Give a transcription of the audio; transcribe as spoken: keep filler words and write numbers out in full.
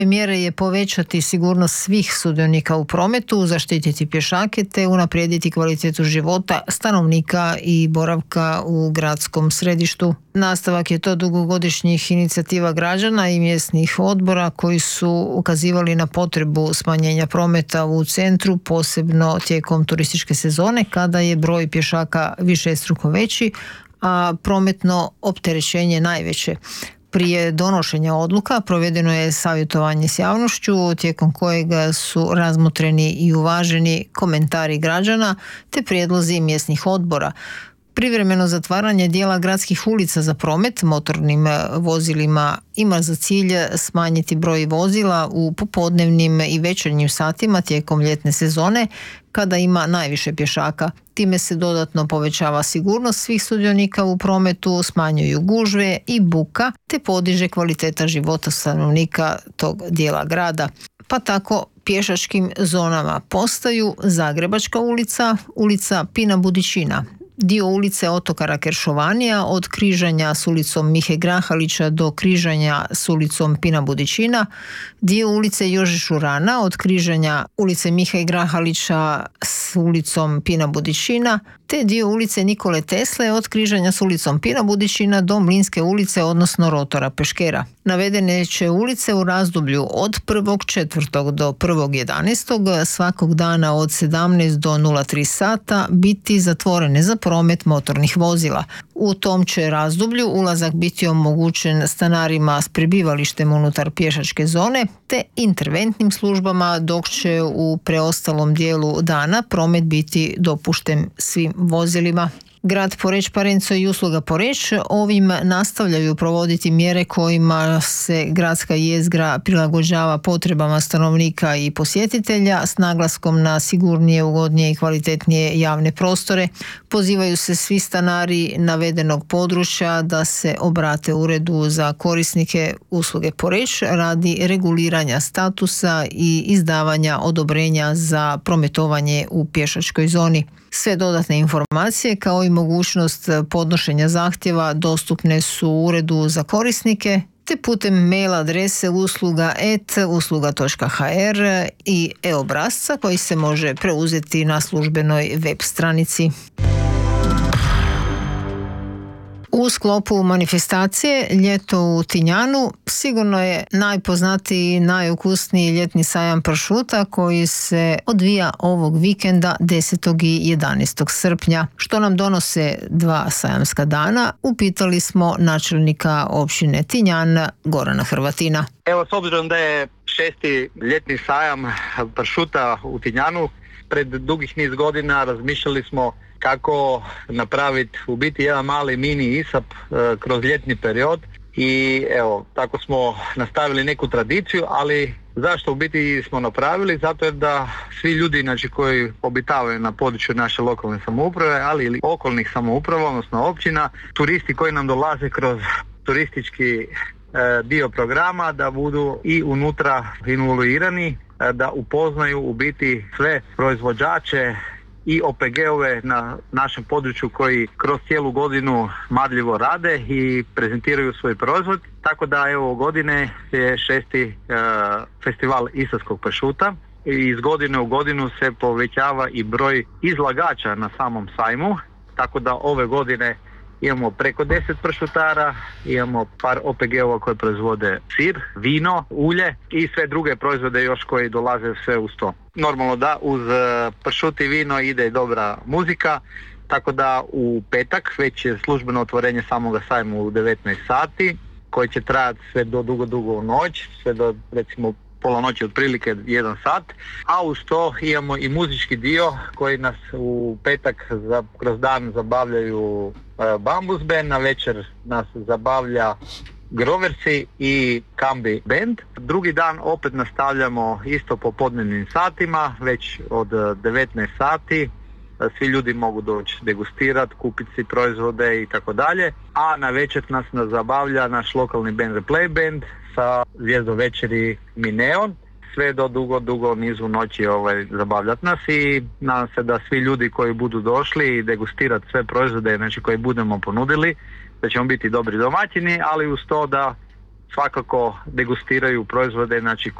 Mjere je povećati sigurnost svih sudionika u prometu, zaštititi pješake te unaprijediti kvalitetu života stanovnika i boravka u gradskom središtu. Nastavak je to dugogodišnjih inicijativa građana i mjesnih odbora koji su ukazivali na potrebu smanjenja prometa u centru, posebno tijekom turističke sezone kada je broj pješaka višestruko veći, a prometno opterećenje najveće. Prije donošenja odluka provedeno je savjetovanje s javnošću tijekom kojega su razmotreni i uvaženi komentari građana te prijedlozi mjesnih odbora. Privremeno zatvaranje dijela gradskih ulica za promet motornim vozilima ima za cilj smanjiti broj vozila u popodnevnim i večernjim satima tijekom ljetne sezone kada ima najviše pješaka. Time se dodatno povećava sigurnost svih sudionika u prometu, smanjuju gužve i buka te podiže kvaliteta života stanovnika tog dijela grada. Pa tako pješačkim zonama postaju Zagrebačka ulica, ulica Pina Budićina, dio ulice Otokara Keršovanija od križanja s ulicom Mihe Grahalića do križanja s ulicom Pina Budićina, dio ulice Jože Šurana od križanja ulice Mihe Grahalića s ulicom Pina Budićina, te dio ulice Nikole Tesle od križanja s ulicom Pina Budićina do Mlinske ulice, odnosno Rotora Peškera. Navedene će ulice u razdoblju od prvog četvrtog do prvog jedanaestog svakog dana od sedamnaest do nula tri sata biti zatvorene za promet motornih vozila. U tom će razdoblju ulazak biti omogućen stanarima s prebivalištem unutar pješačke zone te interventnim službama, dok će u preostalom dijelu dana promet biti dopušten svim vozilima. Grad Poreč, Parenco i usluga Poreč ovim nastavljaju provoditi mjere kojima se gradska jezgra prilagođava potrebama stanovnika i posjetitelja s naglaskom na sigurnije, ugodnije i kvalitetnije javne prostore. Pozivaju se svi stanari navedenog područja da se obrate uredu za korisnike usluge Poreč radi reguliranja statusa i izdavanja odobrenja za prometovanje u pješačkoj zoni. Sve dodatne informacije kao i mogućnost podnošenja zahtjeva dostupne su u uredu za korisnike te putem mail adrese usluga et usluga točka ha er i e-obrasca koji se može preuzeti na službenoj web stranici. U sklopu manifestacije Ljeto u Tinjanu sigurno je najpoznatiji i najukusniji ljetni sajam pršuta koji se odvija ovog vikenda desetog i jedanaestog srpnja. Što nam donose dva sajamska dana, upitali smo načelnika općine Tinjan Gorana Hrvatina. Evo, s obzirom da je šesti ljetni sajam pršuta u Tinjanu, pred dugih niz godina razmišljali smo kako napraviti u biti jedan mali mini isap e, kroz ljetni period i evo, tako smo nastavili neku tradiciju, ali zašto u biti smo napravili? Zato je da svi ljudi, znači, koji obitavaju na području naše lokalne samouprave, ali ili okolnih samouprava, odnosno općina, turisti koji nam dolaze kroz turistički e, dio programa, da budu i unutra involuirani, e, da upoznaju u biti sve proizvođače i o pe ge-ove na našem području koji kroz cijelu godinu marljivo rade i prezentiraju svoj proizvod. Tako da evo, godine je šesti uh, festival istarskog pršuta i iz godine u godinu se povećava i broj izlagača na samom sajmu. Tako da ove godine imamo preko deset pršutara, imamo par o pe ge-ova koji proizvode sir, vino, ulje i sve druge proizvode još koji dolaze sve uz to. Normalno da uz pršut i vino ide i dobra muzika, tako da u petak već je službeno otvorenje samoga sajma u devetnaest sati, koji će trajati sve do dugo, dugo u noć, sve do recimo pola noći, otprilike jedan sat, a uz to imamo i muzički dio koji nas u petak za, kroz dan zabavljaju e, Bambus Band, na večer nas zabavlja Groversi i Kambi Band. Drugi dan opet nastavljamo isto popodnevnim satima, već od devetnaest sati. Svi ljudi mogu doći degustirati, kupiti si proizvode i tako dalje. A na večer nas zabavlja naš lokalni band Replay Band sa Zvijezdo večeri Mineon. Sve do dugo, dugo nizu noći ovaj, zabavljati nas i nadam se da svi ljudi koji budu došli i degustirati sve proizvode, znači, koje budemo ponudili, da ćemo biti dobri domaćini, ali uz to da svakako degustiraju proizvode, znači